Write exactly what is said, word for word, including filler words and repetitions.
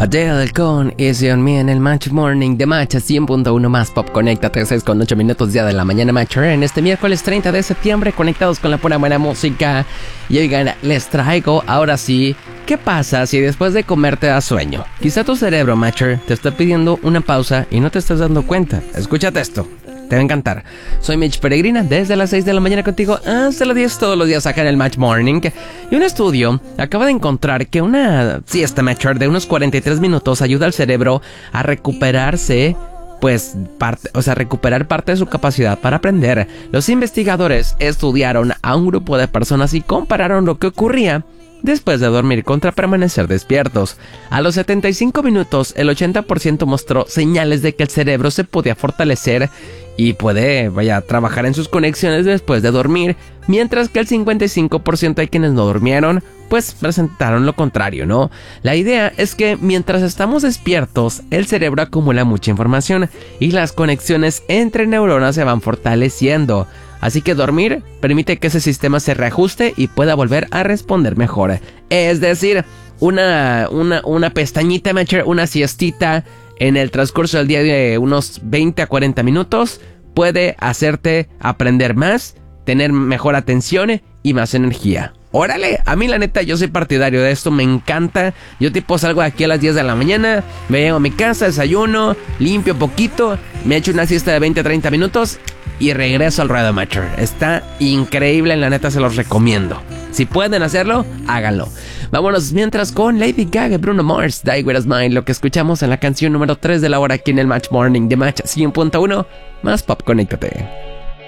Adele con Easy on Me en el Match Morning de Match cien punto uno más Pop. Conéctate, seis con ocho minutos día de la mañana, Match en este miércoles treinta de septiembre, conectados con la pura buena música. Y oigan, les traigo ahora sí, ¿qué pasa si después de comer te da sueño? Quizá tu cerebro, Matcher, te está pidiendo una pausa y no te estás dando cuenta. Escúchate esto, te va a encantar. Soy Mitch Peregrina, desde las seis de la mañana contigo hasta las diez todos los días acá en el Match Morning. Y un estudio acaba de encontrar que una siesta, Matcher, de unos cuarenta y tres minutos ayuda al cerebro a recuperarse, pues, parte, o sea, recuperar parte de su capacidad para aprender. Los investigadores estudiaron a un grupo de personas y compararon lo que ocurría después de dormir contra permanecer despiertos. A los setenta y cinco minutos, el ochenta por ciento mostró señales de que el cerebro se podía fortalecer y puede, vaya, trabajar en sus conexiones después de dormir, mientras que el cincuenta y cinco por ciento de quienes no durmieron, pues presentaron lo contrario, ¿no? La idea es que mientras estamos despiertos, el cerebro acumula mucha información y las conexiones entre neuronas se van fortaleciendo. Así que dormir permite que ese sistema se reajuste y pueda volver a responder mejor. Es decir, una, una, una pestañita, una siestita en el transcurso del día de unos veinte a cuarenta minutos puede hacerte aprender más, tener mejor atención y más energía. Órale, a mí la neta yo soy partidario de esto, me encanta. Yo tipo salgo de aquí a las diez de la mañana, me llego a mi casa, desayuno, limpio poquito, me echo una siesta de veinte a treinta minutos y regreso al ruedo, Matcher. Está increíble, la neta se los recomiendo. Si pueden hacerlo, háganlo. Vámonos mientras con Lady Gaga, Bruno Mars, Die With A Smile, lo que escuchamos en la canción número tres de la hora aquí en el Match Morning de Match cien punto uno más Pop. Conéctate.